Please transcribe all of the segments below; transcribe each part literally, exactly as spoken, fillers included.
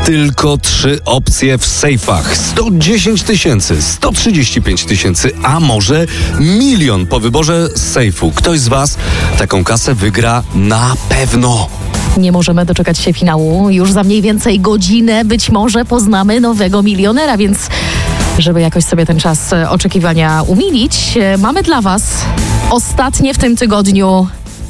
Tylko trzy opcje w sejfach. sto dziesięć tysięcy, sto trzydzieści pięć tysięcy, a może milion po wyborze z sejfu. Ktoś z was taką kasę wygra na pewno. Nie możemy doczekać się finału. Już za mniej więcej godzinę być może poznamy nowego milionera, więc żeby jakoś sobie ten czas oczekiwania umilić, mamy dla was ostatnie w tym tygodniu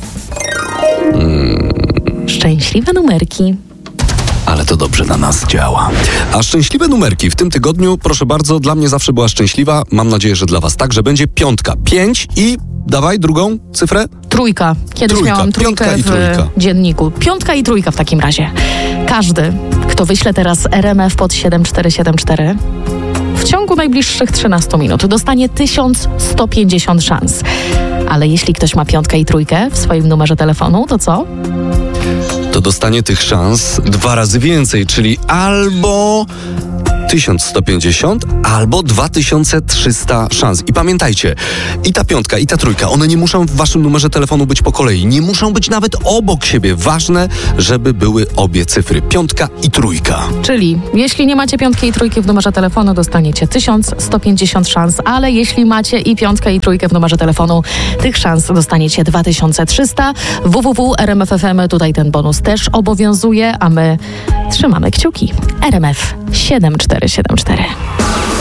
Hmm. szczęśliwe numerki. Ale to dobrze na nas działa. A szczęśliwe numerki w tym tygodniu, proszę bardzo, dla mnie zawsze była szczęśliwa. Mam nadzieję, że dla was także będzie piątka. Pięć i dawaj drugą cyfrę. Trójka. Kiedyś Trójka. miałam trójkę Piątka i w trójka. dzienniku. Piątka i trójka w takim razie. Każdy, kto wyśle teraz R M F pod siedem cztery siedem cztery, w ciągu najbliższych trzynastu minut dostanie tysiąc sto pięćdziesiąt szans. Ale jeśli ktoś ma piątkę i trójkę w swoim numerze telefonu, to co? To dostanie tych szans dwa razy więcej, czyli albo tysiąc sto pięćdziesiąt, albo dwa tysiące trzysta szans. I pamiętajcie, i ta piątka, i ta trójka, one nie muszą w waszym numerze telefonu być po kolei. Nie muszą być nawet obok siebie. Ważne, żeby były obie cyfry. Piątka i trójka. Czyli jeśli nie macie piątki i trójki w numerze telefonu, dostaniecie tysiąc sto pięćdziesiąt szans, ale jeśli macie i piątkę i trójkę w numerze telefonu, tych szans dostaniecie dwa tysiące trzysta. w w w kropka r m f kropka f m, tutaj ten bonus też obowiązuje, a my trzymamy kciuki. R M F siedem cztery siedem cztery.